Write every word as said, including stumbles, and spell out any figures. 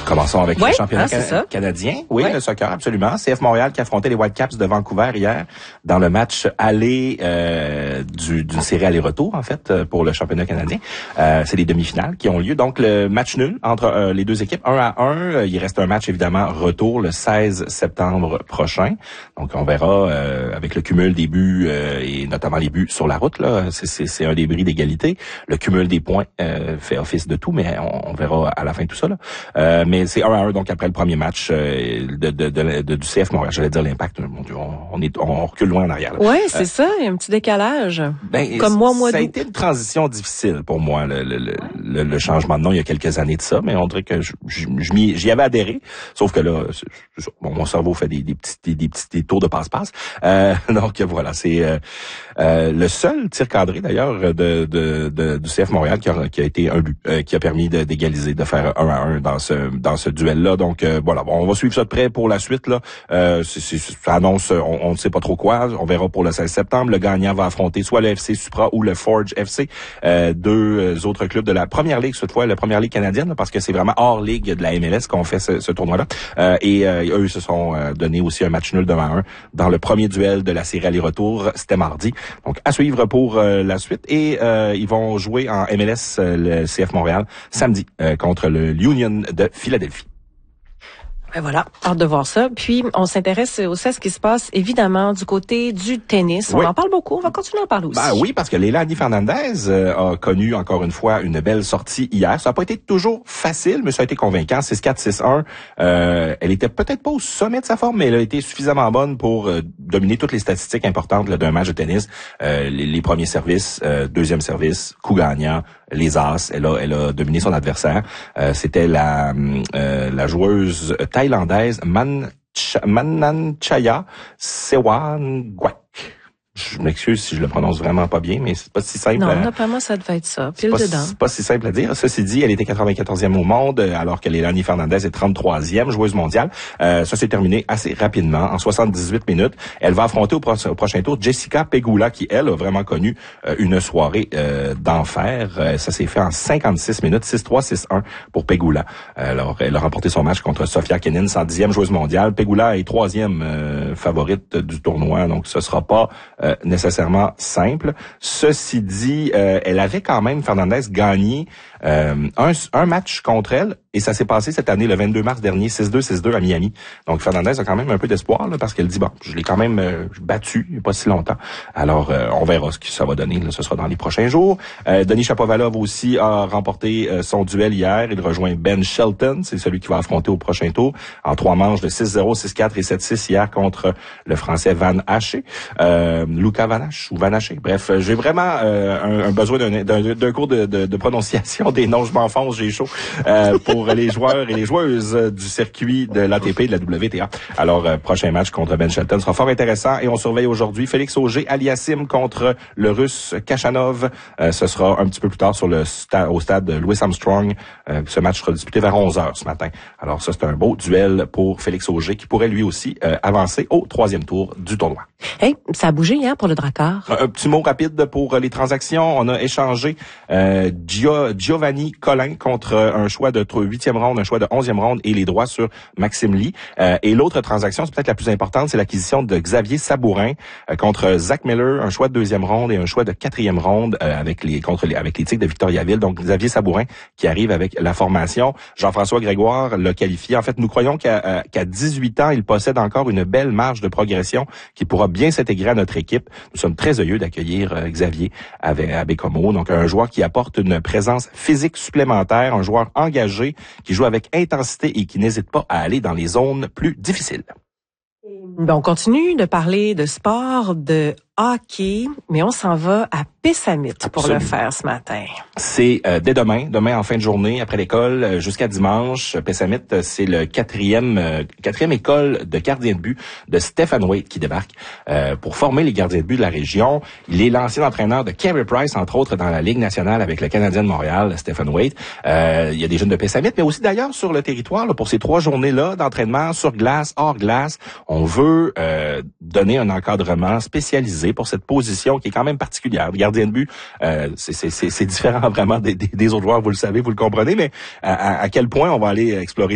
Commençons avec oui, le championnat hein, can- canadien. Oui, oui, le soccer, absolument. C F Montréal qui affrontait les Whitecaps de Vancouver hier dans le match aller euh, du, d'une série aller-retour, en fait, pour le championnat canadien. Euh, c'est les demi-finales qui ont lieu. Donc, le match nul entre euh, les deux équipes, un à un. Il reste un match, évidemment, retour le seize septembre prochain. Donc, on verra euh, avec le cumul des buts euh, et notamment les buts sur la route. Là, c'est, c'est, c'est un des bris d'égalité. Le cumul des points euh, fait office de tout, mais on, on verra à la fin de tout ça. Là. Euh, mais c'est un à un, donc après le premier match euh, de, de, de, de, du C F Montréal. J'allais dire l'Impact, mon Dieu, on, on, est, on recule loin en arrière. Oui, c'est euh, ça, il y a un petit décalage. Ben, Comme moi, moi, ça a été une transition difficile pour moi, le, le, le, le changement de nom il y a quelques années de ça, mais on dirait que je, je, je m'y, j'y avais adhéré, sauf que là, c'est, bon, mon cerveau fait des, des petits des, des petits des tours de passe-passe. Euh, donc voilà, c'est euh, euh, le seul tir cadré d'ailleurs de, de, de du C F Montréal qui a, qui a été un but, euh, qui a permis de, d'égaliser, de faire un à un dans ce dans ce duel-là. Donc euh, voilà, bon, on va suivre ça de près pour la suite là. Euh, c'est, c'est, ça annonce, on, on ne sait pas trop quoi. On verra pour le seize septembre. Le gagnant va affronter soit le F C Supra ou le Forge F C, euh, deux autres clubs de la première ligue cette fois, la première ligue canadienne, parce que c'est vraiment hors ligue de la M L S qu'on fait ce, ce tournoi-là. Euh, et euh, eux se sont euh, donné aussi un match nul de un à un dans le premier duel de la série aller-retour. C'était mardi. Donc à suivre pour euh, la suite. Et euh, ils vont jouer en M L S euh, le C F Montréal samedi euh, contre le Union de Philadelphie. Ben voilà, hâte de voir ça. Puis, on s'intéresse aussi à ce qui se passe, évidemment, du côté du tennis. On oui. en parle beaucoup, on va continuer à en parler aussi. Ben oui, parce que Leilani Fernandez euh, a connu, encore une fois, une belle sortie hier. Ça n'a pas été toujours facile, mais ça a été convaincant. six quatre, six un. Euh, elle était peut-être pas au sommet de sa forme, mais elle a été suffisamment bonne pour euh, dominer toutes les statistiques importantes là, d'un match de tennis. Euh, les, les premiers services, euh, deuxième service, coup gagnant, les as. Elle a, elle a dominé son adversaire. Euh, c'était la, euh, la joueuse thaïlandaise Man, Mananchaya Sewangwak. Je m'excuse si je le prononce vraiment pas bien, mais c'est pas si simple. Non, à... d'après moi, ça devait être ça. Pile c'est dedans. pas, c'est pas si simple à dire. Ceci dit, elle était quatre-vingt-quatorzième au monde, alors que Leilani Fernandez est trente-troisième joueuse mondiale. Euh, ça s'est terminé assez rapidement, en soixante-dix-huit minutes. Elle va affronter au, pro- au prochain tour Jessica Pegula, qui, elle, a vraiment connu euh, une soirée euh, d'enfer. Euh, ça s'est fait en cinquante-six minutes, six trois, six un pour Pegula. Alors, elle a remporté son match contre Sofia Kenin, cent dixième joueuse mondiale. Pegula est troisième euh, favorite du tournoi, donc ce sera pas euh, nécessairement simple. Ceci dit, euh, elle avait quand même, Fernandez, gagné euh, un, un match contre elle, et ça s'est passé cette année, le vingt-deux mars dernier, six deux, six deux à Miami. Donc Fernandez a quand même un peu d'espoir, là, parce qu'elle dit, bon, je l'ai quand même euh, battu il n'y a pas si longtemps. Alors, euh, on verra ce que ça va donner, là, ce sera dans les prochains jours. Euh, Denis Shapovalov aussi a remporté euh, son duel hier. Il rejoint Ben Shelton, c'est celui qui va affronter au prochain tour, en trois manches de six zéro, six quatre et sept six hier contre le Français Van Haché. Euh, Luca Van Hache ou Van Haché. Bref, j'ai vraiment euh, un, un besoin d'un, d'un, d'un cours de, de, de prononciation des noms. Je m'enfonce, j'ai chaud, euh, pour les joueurs et les joueuses du circuit de l'A T P et de la W T A. Alors, euh, prochain match contre Ben Shelton sera fort intéressant, et on surveille aujourd'hui Félix Auger-Aliassime contre le Russe Kachanov. Euh, ce sera un petit peu plus tard sur le sta- au stade Louis Armstrong. Euh, ce match sera disputé vers onze heures ce matin. Alors ça, c'est un beau duel pour Félix Auger qui pourrait lui aussi euh, avancer au troisième tour du tournoi. Hey, ça a bougé hier pour le Drakkar. Un petit mot rapide pour les transactions. On a échangé euh, Gio, Giovanni Collin contre un choix de huitième ronde, un choix de onzième ronde et les droits sur Maxime Lee. Euh, et l'autre transaction, c'est peut-être la plus importante, c'est l'acquisition de Xavier Sabourin euh, contre Zach Miller, un choix de deuxième ronde et un choix de quatrième ronde euh, avec les contre les avec les Tigres de Victoriaville. Donc Xavier Sabourin qui arrive avec la formation. Jean-François Grégoire l'a qualifié. En fait, nous croyons qu'à, euh, qu'à dix-huit ans, il possède encore une belle marge de progression qui pourra bien s'intégrer à notre équipe. Nous sommes très heureux d'accueillir euh, Xavier avec, à Bécomo. Donc, un joueur qui apporte une présence physique supplémentaire, un joueur engagé, qui joue avec intensité et qui n'hésite pas à aller dans les zones plus difficiles. Ben, on continue de parler de sport, de hockey, mais on s'en va à Pessamit pour Absolument. le faire ce matin. C'est euh, dès demain, demain en fin de journée, après l'école, euh, jusqu'à dimanche. Pessamit, euh, c'est le quatrième euh, quatrième école de gardien de but de Stephen Waite qui débarque euh, pour former les gardiens de but de la région. Il est l'ancien entraîneur de Carey Price, entre autres, dans la Ligue nationale avec le Canadien de Montréal, Stephen Waite. Euh, il y a des jeunes de Pessamit, mais aussi d'ailleurs sur le territoire, là, pour ces trois journées-là d'entraînement sur glace, hors glace. On veut euh, donner un encadrement spécialisé pour cette position qui est quand même particulière. Le gardien de but, euh, c'est, c'est, c'est différent vraiment des, des, des autres joueurs, vous le savez, vous le comprenez, mais à, à quel point on va aller explorer